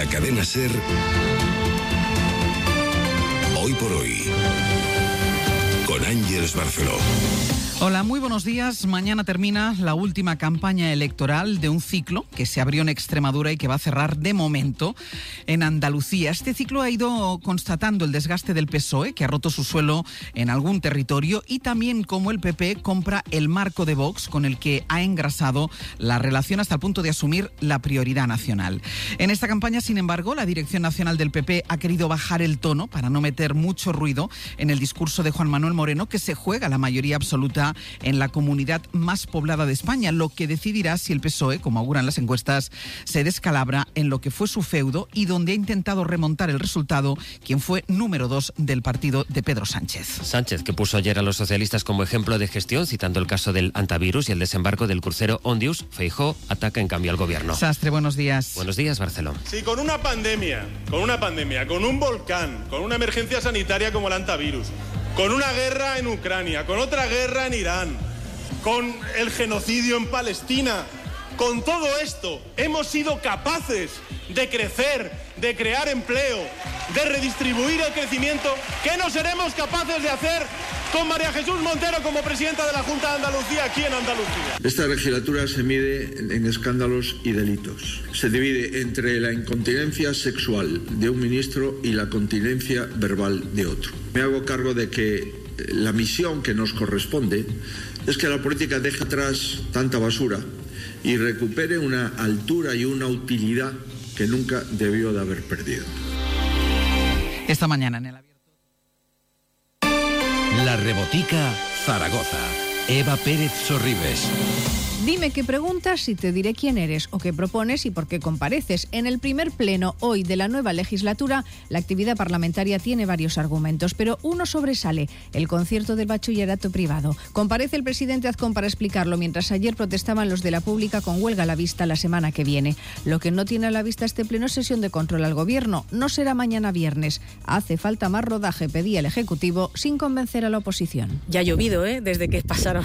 cadena SER, Hoy por Hoy, con Ángeles Barceló. Hola, muy buenos días. Mañana termina la última campaña electoral de un ciclo que se abrió en Extremadura y que va a cerrar de momento en Andalucía. Este ciclo ha ido constatando el desgaste del PSOE, que ha roto su suelo en algún territorio, y también cómo el PP compra el marco de Vox, con el que ha engrasado la relación hasta el punto de asumir la prioridad nacional. En esta campaña, sin embargo, la dirección nacional del PP ha querido bajar el tono para no meter mucho ruido en el discurso de Juan Manuel Moreno, que se juega la mayoría absoluta en la comunidad más poblada de España, lo que decidirá si el PSOE, como auguran las encuestas, se descalabra en lo que fue su feudo y donde ha intentado remontar el resultado quien fue número 2 del partido de Pedro Sánchez. Sánchez, que puso ayer a los socialistas como ejemplo de gestión, citando el caso del antivirus y el desembarco del crucero Ondius. Feijóo ataca en cambio al gobierno. Sastre, buenos días. Buenos días, Barceló. Sí, con una pandemia, con un volcán, con una emergencia sanitaria como el antivirus, con una guerra en Ucrania, con otra guerra en Irán, con el genocidio en Palestina, con todo esto hemos sido capaces de crecer, de crear empleo, de redistribuir el crecimiento. ¿Qué no seremos capaces de hacer con María Jesús Montero como presidenta de la Junta de Andalucía aquí en Andalucía? Esta legislatura se mide en escándalos y delitos. Se divide entre la incontinencia sexual de un ministro y la continencia verbal de otro. Me hago cargo de que la misión que nos corresponde es que la política deje atrás tanta basura y recupere una altura y una utilidad que nunca debió de haber perdido. Esta mañana en el abierto. La Rebotica, Zaragoza. Eva Pérez Sorribes. Dime qué preguntas y te diré quién eres o qué propones y por qué compareces. En el primer pleno hoy de la nueva legislatura, la actividad parlamentaria tiene varios argumentos, pero uno sobresale: el concierto del bachillerato privado. Comparece el presidente Azcón para explicarlo, mientras ayer protestaban los de la pública con huelga a la vista la semana que viene. Lo que no tiene a la vista este pleno es sesión de control al gobierno. No será mañana viernes. Hace falta más rodaje, pedía el Ejecutivo, sin convencer a la oposición. Ya ha llovido, desde que pasaron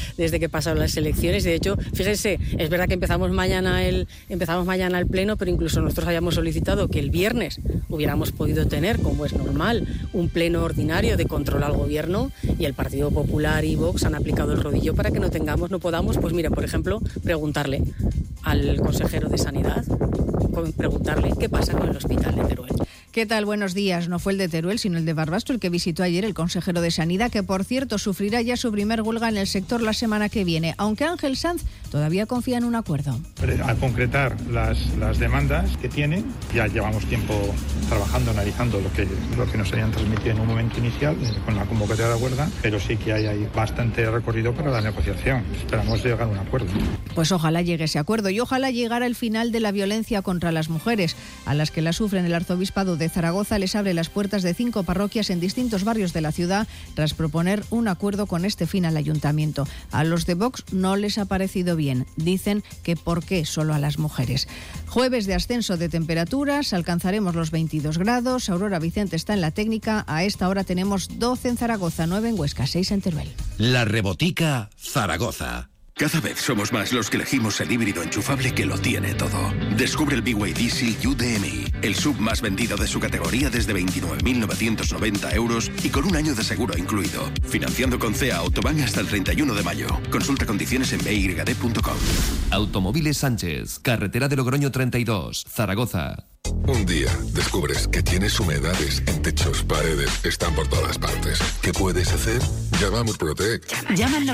las elecciones. De hecho, fíjense, es verdad que empezamos mañana el pleno, pero incluso nosotros habíamos solicitado que el viernes hubiéramos podido tener, como es normal, un pleno ordinario de control al gobierno, y el Partido Popular y Vox han aplicado el rodillo para que no podamos, pues mira, por ejemplo, preguntarle al consejero de Sanidad, preguntarle qué pasa con el hospital de Teruel. ¿Qué tal? Buenos días. No fue el de Teruel, sino el de Barbastro el que visitó ayer el consejero de Sanidad, que por cierto sufrirá ya su primer huelga en el sector la semana que viene, aunque Ángel Sanz todavía confía en un acuerdo. A concretar las demandas que tienen, ya llevamos tiempo trabajando, analizando lo que nos habían transmitido en un momento inicial con la convocatoria de huelga, pero sí que hay bastante recorrido para la negociación. Esperamos llegar a un acuerdo. Pues ojalá llegue ese acuerdo y ojalá llegara el final de la violencia contra las mujeres, a las que la sufren. El Arzobispado de Zaragoza les abre las puertas de 5 parroquias en distintos barrios de la ciudad tras proponer un acuerdo con este fin al ayuntamiento. A los de Vox no les ha parecido bien. Dicen que ¿por qué solo a las mujeres? Jueves de ascenso de temperaturas, alcanzaremos los 22 grados. Aurora Vicente está en la técnica. A esta hora tenemos 12 en Zaragoza, 9 en Huesca, 6 en Teruel. La Rebotica, Zaragoza. Cada vez somos más los que elegimos el híbrido enchufable que lo tiene todo. Descubre el BYD Seal UDMI, el SUV más vendido de su categoría desde 29.990 euros y con un año de seguro incluido. Financiando con CEA Autobahn hasta el 31 de mayo. Consulta condiciones en byd.com. Automóviles Sánchez, carretera de Logroño 32, Zaragoza. Un día descubres que tienes humedades en techos, paredes, están por todas partes. ¿Qué puedes hacer? Llama a Murprotec. Llama al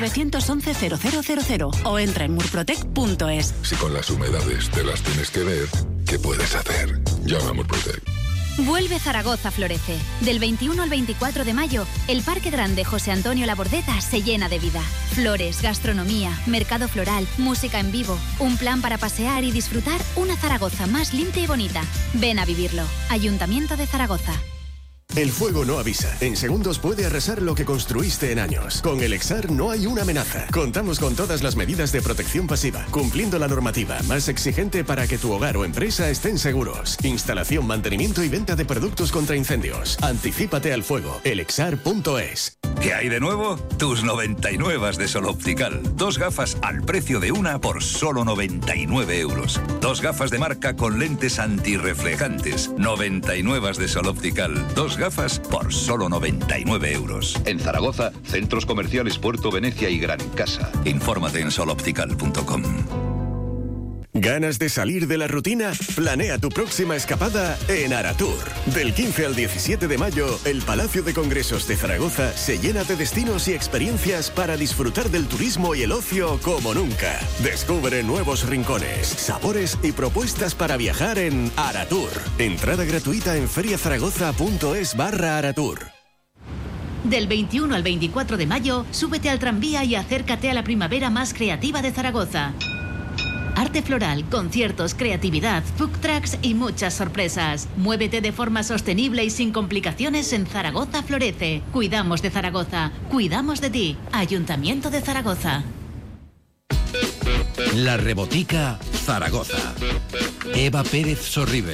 911-0000 o entra en murprotec.es. Si con las humedades te las tienes que ver, ¿qué puedes hacer? Llama a Murprotec. Vuelve Zaragoza Florece. Del 21 al 24 de mayo, el Parque Grande José Antonio Labordeta se llena de vida. Flores, gastronomía, mercado floral, música en vivo, un plan para pasear y disfrutar una Zaragoza más limpia y bonita. Ven a vivirlo. Ayuntamiento de Zaragoza. El fuego no avisa. En segundos puede arrasar lo que construiste en años. Con el Exar no hay una amenaza. Contamos con todas las medidas de protección pasiva, cumpliendo la normativa más exigente para que tu hogar o empresa estén seguros. Instalación, mantenimiento y venta de productos contra incendios. Anticípate al fuego. elexar.es. ¿Qué hay de nuevo? Tus 99 de Sol Optical. 2 gafas al precio de una por solo 99 euros. 2 gafas de marca con lentes antirreflejantes. 99 de Sol Optical. 2 gafas por solo 99 euros. En Zaragoza, centros comerciales Puerto Venecia y Gran Casa. Infórmate en soloptical.com. ¿Ganas de salir de la rutina? Planea tu próxima escapada en Aratur. Del 15 al 17 de mayo, el Palacio de Congresos de Zaragoza se llena de destinos y experiencias para disfrutar del turismo y el ocio como nunca. Descubre nuevos rincones, sabores y propuestas para viajar en Aratur. Entrada gratuita en feriazaragoza.es/Aratur. Del 21 al 24 de mayo, súbete al tranvía y acércate a la primavera más creativa de Zaragoza. Arte floral, conciertos, creatividad, food trucks y muchas sorpresas. Muévete de forma sostenible y sin complicaciones en Zaragoza Florece. Cuidamos de Zaragoza, cuidamos de ti. Ayuntamiento de Zaragoza. La Rebotica Zaragoza. Eva Pérez Sorribe.